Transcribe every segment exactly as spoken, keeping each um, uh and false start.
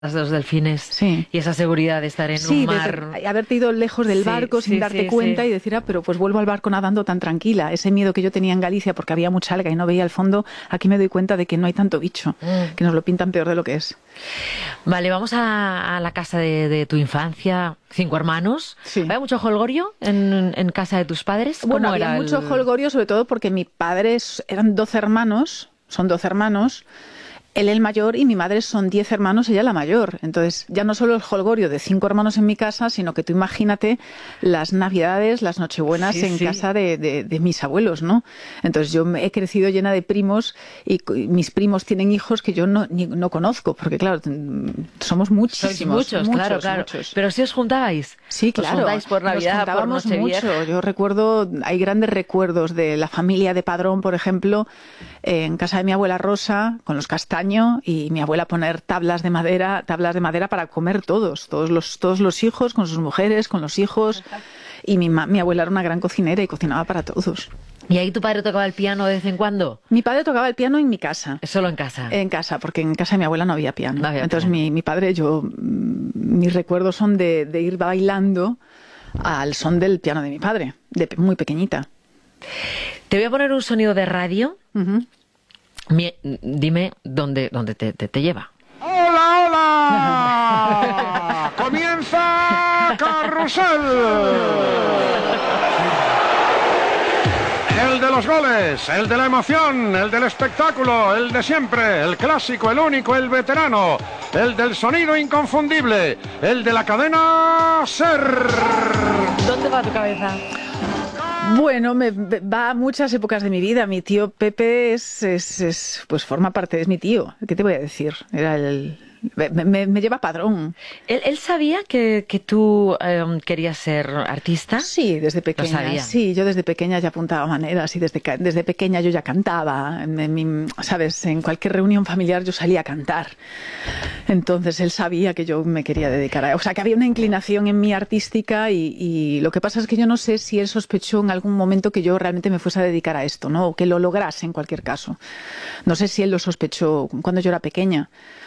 los delfines, sí. y esa seguridad de estar en sí, un mar. Desde, haberte ido lejos del sí, barco sin sí, darte sí, cuenta sí. y decir, ah, pero pues vuelvo al barco nadando tan tranquila. Ese miedo que yo tenía en Galicia porque había mucha alga y no veía el fondo, aquí me doy cuenta de que no hay tanto bicho, mm. que nos lo pintan peor de lo que es. Vale, vamos a, a la casa de, de tu infancia, cinco hermanos. Sí. ¿Había mucho jolgorio en, en casa de tus padres? ¿Cómo Bueno, era había el... mucho jolgorio, sobre todo porque mis padres eran doce hermanos, son doce hermanos. Él el mayor y mi madre son diez hermanos, ella la mayor. Entonces, ya no solo el jolgorio de cinco hermanos en mi casa, sino que tú imagínate las navidades, las nochebuenas sí, en sí. casa de, de, de mis abuelos, ¿no? Entonces, yo he crecido llena de primos y, y mis primos tienen hijos que yo no, ni, no conozco, porque claro, somos muchísimos. Sois muchos, muchos, claro, claro. Muchos. Pero si os juntabais. Sí, claro. Os juntáis por Navidad, nos juntábamos por mucho. Yo recuerdo, hay grandes recuerdos de la familia de Padrón, por ejemplo, eh, en casa de mi abuela Rosa, con los castaños, y mi abuela poner tablas de madera, tablas de madera para comer todos, todos los, todos los hijos, con sus mujeres, con los hijos. Y mi, mi abuela era una gran cocinera y cocinaba para todos. ¿Y ahí tu padre tocaba el piano de vez en cuando? Mi padre tocaba el piano en mi casa. ¿Solo en casa? En casa, porque en casa de mi abuela no había piano. No había Entonces piano. Mi, mi padre, yo, mis recuerdos son de, de ir bailando al son del piano de mi padre, de muy pequeñita. Te voy a poner un sonido de radio. Uh-huh. Mi, dime dónde, dónde te, te, te lleva. ¡Hola, hola! ¡Comienza Carrusel! El de los goles, el de la emoción, el del espectáculo, el de siempre, el clásico, el único, el veterano, el del sonido inconfundible, el de la cadena SER. ¿Dónde va tu cabeza? Bueno, me va a muchas épocas de mi vida. Mi tío Pepe es, es, es pues forma parte, es mi tío. ¿Qué te voy a decir? Era el... Me, me, me lleva Padrón. ¿Él, él sabía que, que tú eh, querías ser artista? Sí, desde pequeña. Lo sabía. Sí, yo desde pequeña ya apuntaba maneras y desde, desde pequeña yo ya cantaba. En, en mi, ¿sabes? En cualquier reunión familiar yo salía a cantar. Entonces él sabía que yo me quería dedicar a... O sea, que había una inclinación en mí artística y, y lo que pasa es que yo no sé si él sospechó en algún momento que yo realmente me fuese a dedicar a esto, ¿no? O que lo lograse en cualquier caso. No sé si él lo sospechó cuando yo era pequeña.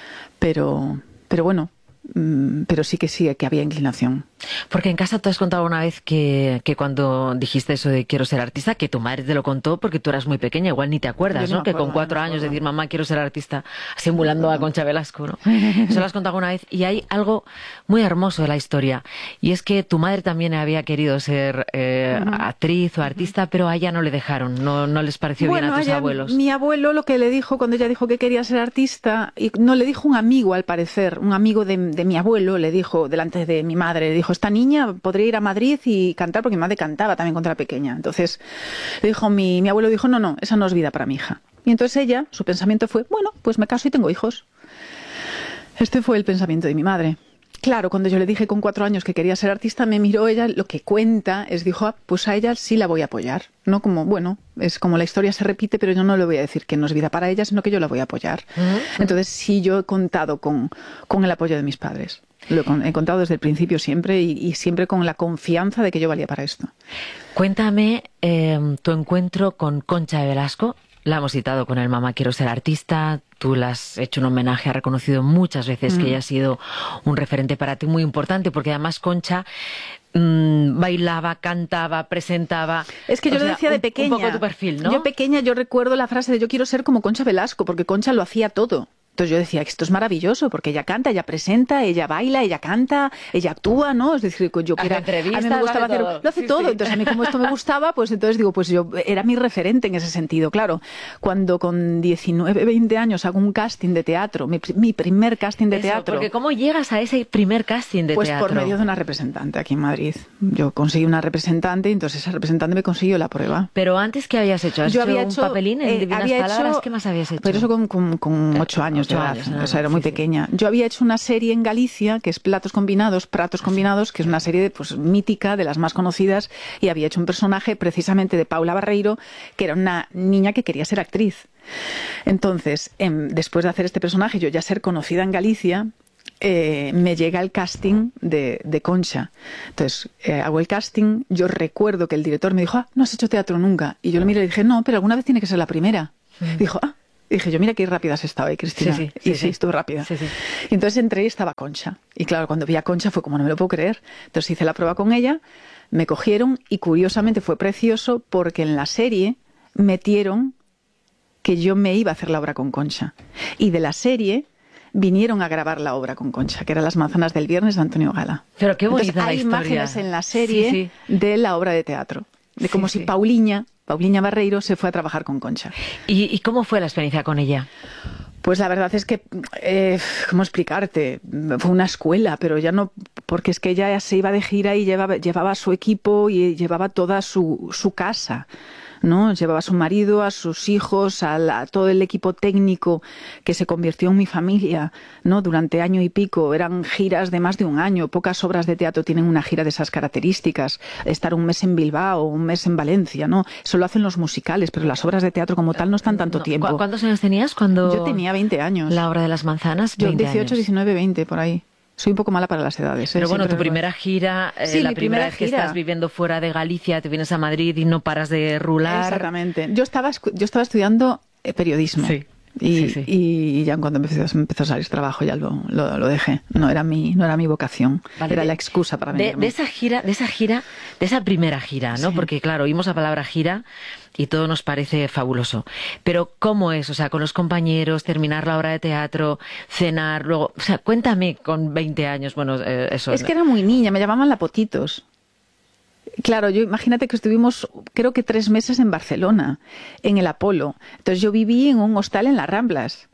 Pero, pero bueno, pero sí que sí, que había inclinación. Porque en casa tú has contado una vez que, que cuando dijiste eso de quiero ser artista, que tu madre te lo contó porque tú eras muy pequeña, igual ni te acuerdas, ¿no? no Que acuerdo, con cuatro no años acuerdo. decir mamá quiero ser artista, simulando a Concha Velasco, ¿no? Eso lo has contado una vez. Y hay algo muy hermoso de la historia, y es que tu madre también había querido ser eh, uh-huh. actriz o artista, pero a ella no le dejaron, no, no les pareció bueno, bien a tus ella, abuelos. Mi abuelo lo que le dijo cuando ella dijo que quería ser artista, y no le dijo un amigo al parecer, un amigo de, de mi abuelo le dijo delante de mi madre, le dijo, esta niña podría ir a Madrid y cantar, porque mi madre cantaba también cuando era pequeña. Entonces le dijo, mi, mi abuelo dijo, no, no, esa no es vida para mi hija. Y entonces ella, su pensamiento fue, bueno, pues me caso y tengo hijos. Este fue el pensamiento de mi madre. Claro, cuando yo le dije con cuatro años que quería ser artista, me miró ella, lo que cuenta es, dijo, ah, pues a ella sí la voy a apoyar. No como, bueno, es como la historia se repite, pero yo no le voy a decir que no es vida para ella, sino que yo la voy a apoyar. Uh-huh. Entonces sí, yo he contado con, con el apoyo de mis padres. Lo he contado desde el principio siempre y, y siempre con la confianza de que yo valía para esto. Cuéntame eh, tu encuentro con Concha de Velasco. La hemos citado con el Mamá quiero ser artista. Tú le has hecho un homenaje, has reconocido muchas veces mm. que ella ha sido un referente para ti muy importante, porque además Concha mmm, bailaba, cantaba, presentaba. Es que yo o lo sea, decía de un, pequeña. Un poco tu perfil, ¿no? Yo pequeña, yo recuerdo la frase de yo quiero ser como Concha Velasco, porque Concha lo hacía todo. Entonces yo decía, esto es maravilloso, porque ella canta, ella presenta, ella baila, ella canta, ella actúa, ¿no? Es decir, yo que era, a mí me gustaba hacer, lo hace sí, todo. Sí. Entonces a mí como esto me gustaba, pues entonces digo, pues yo era mi referente en ese sentido. Claro, cuando con diecinueve, veinte años hago un casting de teatro, mi, mi primer casting de Eso, teatro. Porque ¿cómo llegas a ese primer casting de pues teatro? Pues por medio de una representante aquí en Madrid. Yo conseguí una representante y entonces esa representante me consiguió la prueba. Pero antes, ¿qué habías hecho? ¿Has yo hecho había un hecho, papelín en eh, Divinas había Palabras? Hecho, ¿Qué más habías hecho? Pero eso con, con, con ocho años ocho de edad. Años, nada, o sea, era muy sí, pequeña. Sí. Yo había hecho una serie en Galicia, que es Platos Combinados, Pratos Combinados, que es una serie pues mítica, de las más conocidas, y había hecho un personaje precisamente de Paula Barreiro, que era una niña que quería ser actriz. Entonces, eh, después de hacer este personaje, yo ya ser conocida en Galicia, eh, me llega el casting de, de Concha. Entonces, eh, hago el casting, yo recuerdo que el director me dijo, ah, no has hecho teatro nunca. Y yo le miré y le dije, no, pero alguna vez tiene que ser la primera. Mm. Y dijo, ah, Y dije yo, mira qué rápida has estado ahí, Cristina. Sí, sí, y sí, sí, sí. estuve rápida. Sí, sí. Y entonces entré y estaba Concha. Y claro, cuando vi a Concha fue como, no me lo puedo creer. Entonces hice la prueba con ella, me cogieron y curiosamente fue precioso porque en la serie metieron que yo me iba a hacer la obra con Concha. Y de la serie vinieron a grabar la obra con Concha, que era Las manzanas del viernes de Antonio Gala. Pero qué bonita Entonces, hay la historia. imágenes en la serie Sí, sí. de la obra de teatro. De como Sí, si sí. Pauliña, Pauliña Barreiro se fue a trabajar con Concha. ¿Y, ¿Y cómo fue la experiencia con ella? Pues la verdad es que, eh, ¿cómo explicarte? Fue una escuela, pero ya no, porque es que ella se iba de gira y llevaba, llevaba a su equipo y llevaba toda su, su casa, ¿no? Llevaba a su marido, a sus hijos, a, la- a todo el equipo técnico que se convirtió en mi familia, ¿no? Durante año y pico. Eran giras de más de un año. Pocas obras de teatro tienen una gira de esas características. Estar un mes en Bilbao, un mes en Valencia, ¿no? Eso lo hacen los musicales, pero las obras de teatro como tal no están tanto No. tiempo. ¿Cu- ¿Cuántos años tenías cuando Yo tenía veinte años. la obra de las manzanas? Yo veinte dieciocho, años. diecinueve, veinte, por ahí. Soy un poco mala para las edades. ¿eh? Pero bueno, Siempre tu recuerdo. primera gira, eh, Sí, la mi primera primera vez que gira. estás viviendo fuera de Galicia, te vienes a Madrid y no paras de rular. Exactamente. Yo estaba, escu- yo estaba estudiando eh, periodismo. Sí. Y, Sí, sí. y ya cuando empezó, empezó a salir trabajo ya lo, lo, lo dejé. No era mi, no era mi vocación. Vale, era de- la excusa para de, venirme. de esa gira, de esa gira, de esa primera gira, ¿no? Sí. Porque claro, oímos la palabra gira y todo nos parece fabuloso. Pero ¿cómo es? O sea, con los compañeros, terminar la obra de teatro, cenar, luego, o sea, cuéntame con veinte años, bueno, eh, eso. Es que era muy niña, me llamaban la Potitos. Claro, yo imagínate que estuvimos, creo que tres meses en Barcelona, en el Apolo. Entonces yo viví en un hostal en las Ramblas.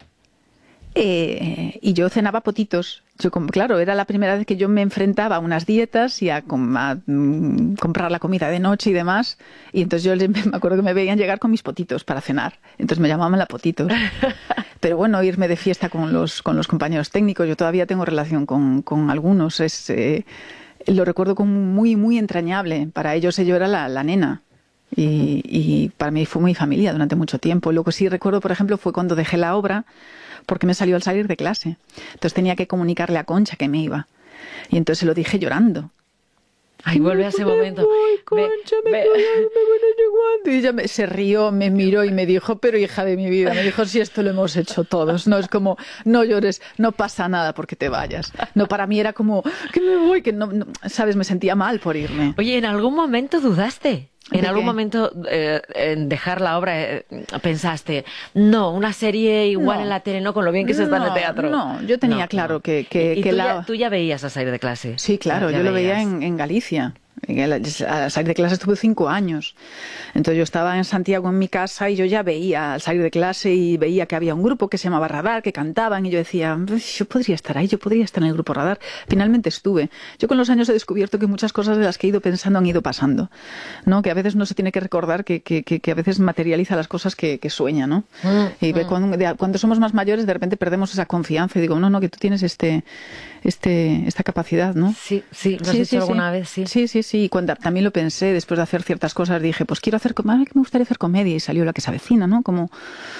Eh, y yo cenaba potitos. Yo, com- claro, era la primera vez que yo me enfrentaba a unas dietas y a, com- a, mm, comprar la comida de noche y demás. Y entonces yo les- me acuerdo que me veían llegar con mis potitos para cenar. Entonces me llamaban la Potitos. Pero bueno, irme de fiesta con los, con los compañeros técnicos, yo todavía tengo relación con, con algunos. Es, eh, lo recuerdo como muy, muy entrañable. Para ellos yo era la, la nena. Y, y para mí fue muy familia durante mucho tiempo. Lo que sí recuerdo, por ejemplo, fue cuando dejé la obra porque me salió al salir de clase. Entonces tenía que comunicarle a Concha que me iba. Y entonces se lo dije llorando. Ay, vuelve a ese Me momento. voy, Ve- Concha, me ve- voy, me voy, no sé cuánto. Y ella me- se rió, me miró y me dijo, pero hija de mi vida, me dijo, si esto lo hemos hecho todos. No es como, no llores, no pasa nada porque te vayas. No, para mí era como, que me voy, que no, no- ¿sabes? Me sentía mal por irme. Oye, ¿en algún momento dudaste? ¿En ¿De algún qué? momento eh, en dejar la obra eh, pensaste, no, una serie igual No. en la tele, no con lo bien que se está en el No, teatro? no, yo tenía claro que- que- ¿Y, y que tú, la- ya, tú ya veías a salir de clase? Sí, claro, Ya yo lo veía veías. en, en Galicia. En el- Al salir de clase estuve cinco años. Entonces yo estaba en Santiago en mi casa y yo ya veía al salir de clase y veía que había un grupo que se llamaba Radar, que cantaban y yo decía, yo podría estar ahí, yo podría estar en el grupo Radar. Finalmente estuve. Yo con los años he descubierto que muchas cosas de las que he ido pensando han ido pasando, ¿no? Que a veces no se tiene que recordar que, que, que, que a veces materializa las cosas que, que sueña, ¿no? Mm, y ve mm. cuando, de- cuando somos más mayores de repente perdemos esa confianza y digo, no, no, que tú tienes este, este, esta capacidad, ¿no? Sí, sí, ¿lo has hecho alguna vez? Sí. Sí, sí, sí. Y cuando también lo pensé, después de hacer ciertas cosas, dije, pues quiero hacer, com- ahora que me gustaría hacer comedia y salió La que se avecina, ¿no? Como,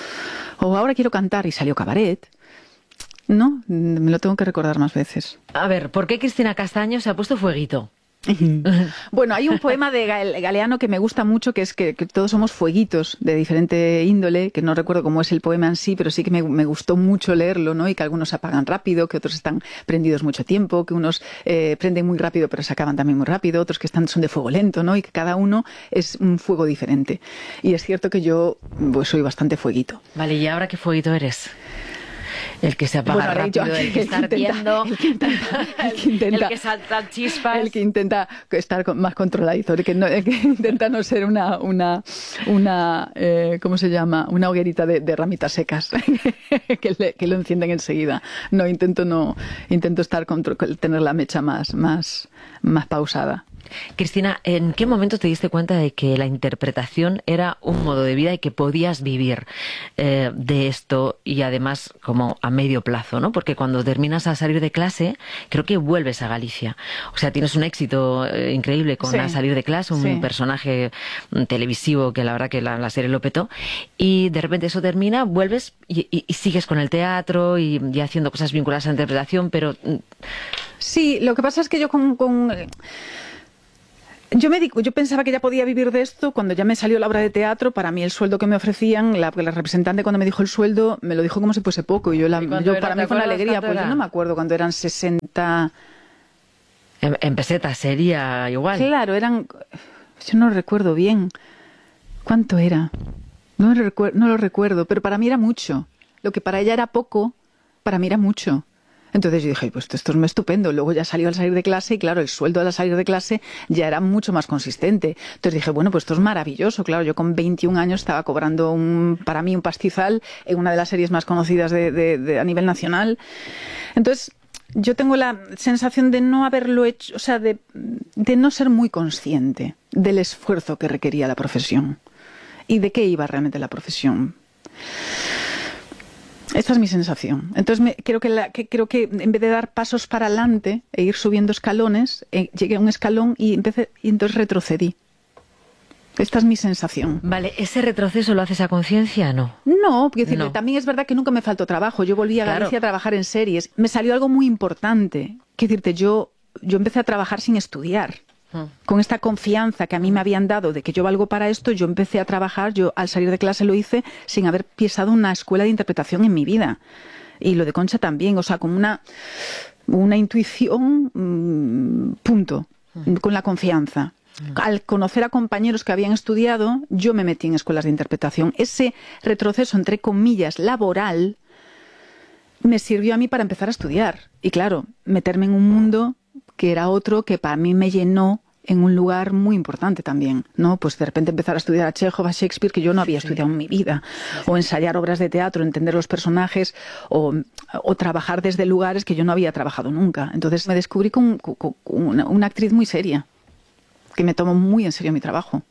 o ahora quiero cantar y salió Cabaret. No, me lo tengo que recordar más veces. A ver, ¿por qué Cristina Castaño se ha puesto fueguito? Bueno, hay un poema de Gal- Galeano que me gusta mucho, que es que, que todos somos fueguitos de diferente índole, que no recuerdo cómo es el poema en sí, pero sí que me, me gustó mucho leerlo, ¿no? Y que algunos se apagan rápido, que otros están prendidos mucho tiempo, que unos eh, prenden muy rápido pero se acaban también muy rápido, otros que están son de fuego lento, ¿no? Y que cada uno es un fuego diferente. Y es cierto que yo pues, soy bastante fueguito. Vale, ¿y ahora qué fueguito eres? El que se apaga Bueno, ahora yo rápido, aquí, el que el está que intenta- ardiendo, el que intenta- el que intenta- el que salta chispas. El que intenta estar con- más controladito, el que, no, el que intenta no ser una, una, una eh, ¿cómo se llama? Una hoguerita de, de ramitas secas que, le- que lo encienden enseguida. No, intento no, intento estar contro- tener la mecha más, más, más pausada. Cristina, ¿en qué momento te diste cuenta de que la interpretación era un modo de vida y que podías vivir eh, de esto y además como a medio plazo, ¿no? Porque cuando terminas a salir de clase, creo que vuelves a Galicia. O sea, tienes un éxito eh, increíble con Sí. A salir de clase, un Sí. personaje mm, televisivo que la verdad que la, la serie lo petó. Y de repente eso termina, vuelves y, y- y sigues con el teatro y, y haciendo cosas vinculadas a la interpretación, pero... mm, Sí, lo que pasa es que yo con... con Yo me di, yo pensaba que ya podía vivir de esto cuando ya me salió la obra de teatro. Para mí el sueldo que me ofrecían, la, la representante cuando me dijo el sueldo, me lo dijo como si fuese poco. Y yo, la, yo era, para mí fue una alegría, pues yo no me acuerdo cuando eran sesenta... En, en pesetas sería igual. Claro, eran... Yo no lo recuerdo bien. ¿Cuánto era? No lo, recuer, no lo recuerdo, pero para mí era mucho. Lo que para ella era poco, para mí era mucho. Entonces yo dije, pues esto es estupendo. Luego ya salió al salir de clase y claro, el sueldo al salir de clase ya era mucho más consistente. Entonces dije, bueno, pues esto es maravilloso. Claro, yo con veintiún años estaba cobrando un, para mí un pastizal en una de las series más conocidas de, de, de, a nivel nacional. Entonces yo tengo la sensación de no haberlo hecho, o sea, de, de no ser muy consciente del esfuerzo que requería la profesión y de qué iba realmente la profesión. Esta es mi sensación. Entonces me, creo, que la, que, creo que en vez de dar pasos para adelante e ir subiendo escalones, eh, llegué a un escalón y, empecé, y entonces retrocedí. Esta es mi sensación. Vale, ¿ese retroceso lo haces a conciencia o no? No, porque decirle, No. también es verdad que nunca me faltó trabajo. Yo volví a Galicia Claro. a trabajar en series. Me salió algo muy importante. Quiero decirte, yo, yo empecé a trabajar sin estudiar. Con esta confianza que a mí me habían dado de que yo valgo para esto, yo empecé a trabajar, yo al salir de clase lo hice sin haber pisado una escuela de interpretación en mi vida. Y lo de Concha también, o sea, como una, una intuición, mmm, punto, con la confianza. Al conocer a compañeros que habían estudiado, yo me metí en escuelas de interpretación. Ese retroceso, entre comillas, laboral, me sirvió a mí para empezar a estudiar. Y claro, meterme en un mundo que era otro que para mí me llenó en un lugar muy importante también, ¿no? Pues de repente empezar a estudiar a Chekhov, a Shakespeare, que yo no había sí. estudiado en mi vida, o ensayar obras de teatro, entender los personajes, o, o trabajar desde lugares que yo no había trabajado nunca. Entonces me descubrí con, con, con una, una actriz muy seria, que me tomó muy en serio mi trabajo.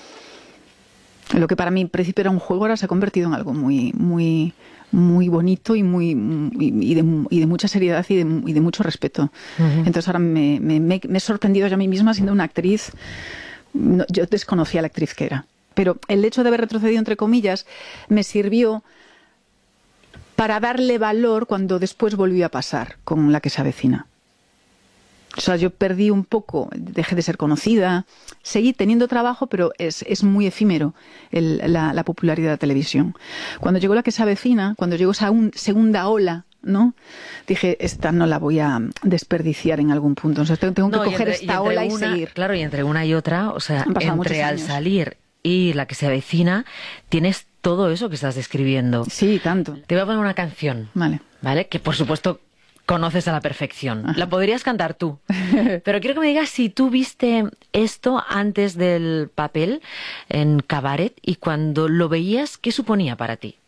Lo que para mí en principio era un juego ahora se ha convertido en algo muy, muy, muy bonito y muy y de, y de mucha seriedad y de, y de mucho respeto. Uh-huh. Entonces ahora me, me, me, me he sorprendido yo a mí misma siendo una actriz. No, yo desconocía la actriz que era. Pero el hecho de haber retrocedido, entre comillas, me sirvió para darle valor cuando después volvió a pasar con La que se avecina. O sea, yo perdí un poco, dejé de ser conocida, seguí teniendo trabajo, pero es, es muy efímero el, la, la popularidad de la televisión. Cuando llegó La que se avecina, cuando llegó esa un, segunda ola, ¿no? Dije, esta no la voy a desperdiciar en algún punto. Entonces tengo, tengo que no, coger entre, esta y ola una, y seguir. Claro, y entre una y otra, o sea, entre al salir y La que se avecina, tienes todo eso que estás describiendo. Sí, tanto. Te voy a poner una canción, vale, ¿vale? Que por supuesto conoces a la perfección. Ajá. La podrías cantar tú. Pero quiero que me digas si tú viste esto antes del papel en Cabaret y cuando lo veías, ¿qué suponía para ti?